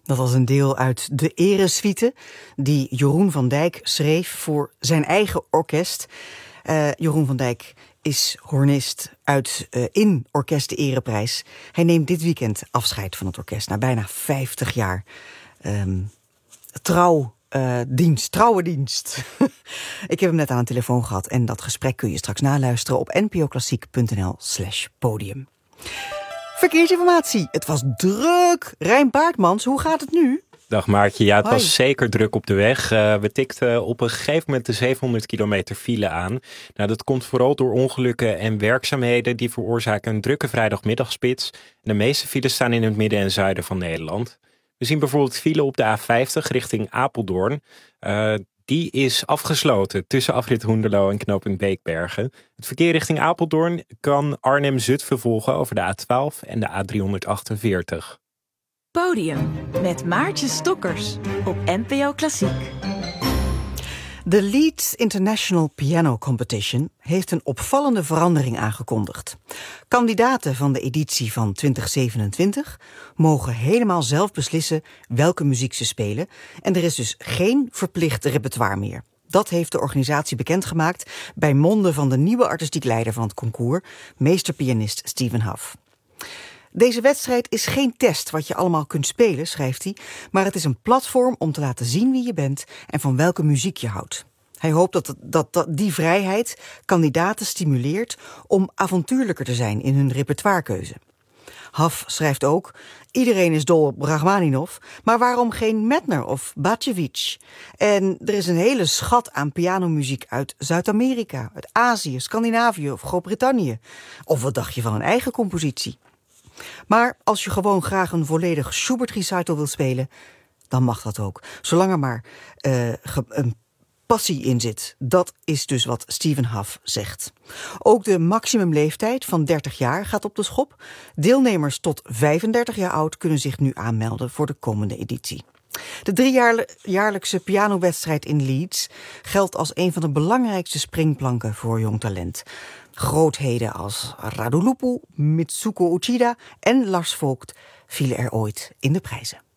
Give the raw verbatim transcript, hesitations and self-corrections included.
Dat was een deel uit de Eresuite die Jeroen van Dijk schreef voor zijn eigen orkest. Uh, Jeroen van Dijk is hornist uit uh, in Orkest de Ereprijs. Hij neemt dit weekend afscheid van het orkest na bijna vijftig jaar. Um, trouw uh, dienst, trouwe dienst. Ik heb hem net aan de telefoon gehad en dat gesprek kun je straks naluisteren op npoklassiek.nl slash podium. Verkeersinformatie. Het was druk. Rijn Baartmans, hoe gaat het nu? Dag Maartje, ja, het Hoi. was zeker druk op de weg. Uh, we tikten op een gegeven moment de zevenhonderd kilometer file aan. Nou, dat komt vooral door ongelukken en werkzaamheden die veroorzaken een drukke vrijdagmiddagspits. De meeste files staan in het midden en zuiden van Nederland. We zien bijvoorbeeld file op de A vijftig richting Apeldoorn. Uh, die is afgesloten tussen afrit Hoenderloo en knooppunt Beekbergen. Het verkeer richting Apeldoorn kan Arnhem-Zutphen volgen over de A twaalf en de A driehonderdachtenveertig. Podium met Maartje Stokkers op N P O Klassiek. De Leeds International Piano Competition heeft een opvallende verandering aangekondigd. Kandidaten van de editie van twintig zevenentwintig mogen helemaal zelf beslissen welke muziek ze spelen en er is dus geen verplicht repertoire meer. Dat heeft de organisatie bekendgemaakt bij monden van de nieuwe artistiek leider van het concours, meesterpianist Stephen Hough. Deze wedstrijd is geen test wat je allemaal kunt spelen, schrijft hij, maar het is een platform om te laten zien wie je bent en van welke muziek je houdt. Hij hoopt dat, dat, dat die vrijheid kandidaten stimuleert om avontuurlijker te zijn in hun repertoirekeuze. Hough schrijft ook: iedereen is dol op Rachmaninov, maar waarom geen Medtner of Batjevich? En er is een hele schat aan pianomuziek uit Zuid-Amerika, uit Azië, Scandinavië of Groot-Brittannië. Of wat dacht je van een eigen compositie? Maar als je gewoon graag een volledig Schubert recital wil spelen, dan mag dat ook. Zolang er maar uh, een passie in zit. Dat is dus wat Stephen Hough zegt. Ook de maximumleeftijd van dertig jaar gaat op de schop. Deelnemers tot vijfendertig jaar oud kunnen zich nu aanmelden voor de komende editie. De driejaarlijkse pianowedstrijd in Leeds geldt als een van de belangrijkste springplanken voor jong talent. Grootheden als Radu Lupu, Mitsuko Uchida en Lars Vogt vielen er ooit in de prijzen.